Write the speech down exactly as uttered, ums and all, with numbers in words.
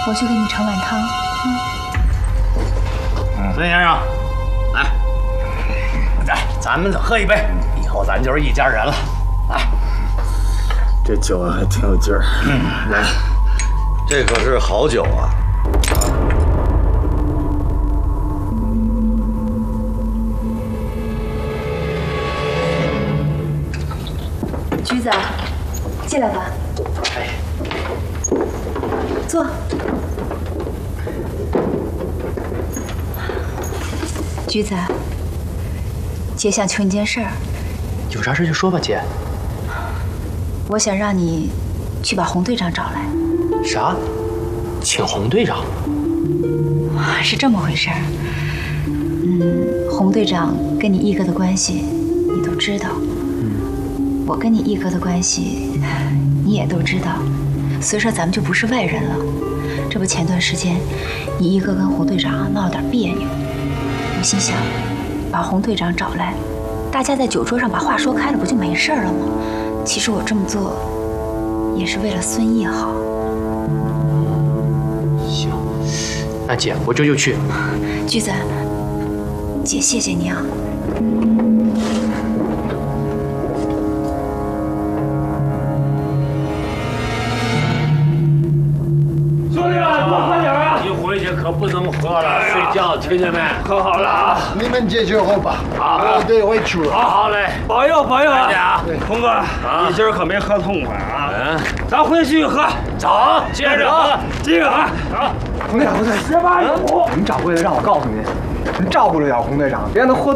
我去给你盛碗汤。 嗯，孙先生，来，来，咱们喝一杯，以后咱就是一家人了。来， 这酒啊还挺有劲儿。 嗯，来， 这可是好酒啊。 橘子，进来吧。 哎， 坐。橘子，姐想求你件事儿。 有啥事就说吧，姐。 我想让你去把洪队长找来。 啥？请洪队长？ 是这么回事儿。嗯，洪队长跟你一哥的关系，你都知道。 我跟你一哥的关系，你也都知道，所以说咱们就不是外人了。这不前段时间，你一哥跟洪队长闹了点别扭，我心想，把洪队长找来，大家在酒桌上把话说开了，不就没事了吗？其实我这么做，也是为了孙毅好。 行，那姐我这就去。 橘子，姐谢谢你啊。 可不能喝了，睡觉，听见没？喝好了啊！ 你们解决后吧， 好， 我得回去了。 好，好嘞， 保佑保佑啊！ 洪哥，你今儿可没喝痛快啊！ 嗯， 咱回去喝， 走，接着喝， 接着喝。 洪队长，洪队长， 十八一五。 你们掌柜的让我告诉您，您照顾着点洪队长，别让他喝